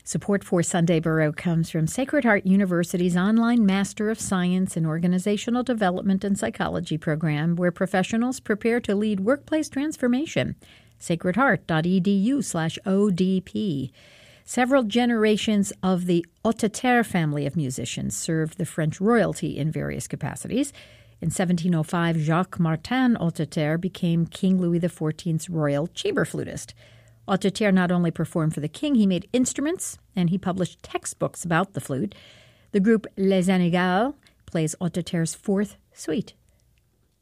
Support for Sunday Borough comes from Sacred Heart University's online Master of Science in Organizational Development and Psychology program, where professionals prepare to lead workplace transformation. sacredheart.edu/ODP. Several generations of the Hauteterre family of musicians served the French royalty in various capacities. In 1705, Jacques Martin Hauteterre became King Louis XIV's royal chamber flutist. Hauteterre not only performed for the king, he made instruments, and he published textbooks about the flute. The group Les Anégals plays Hauteterre's fourth suite.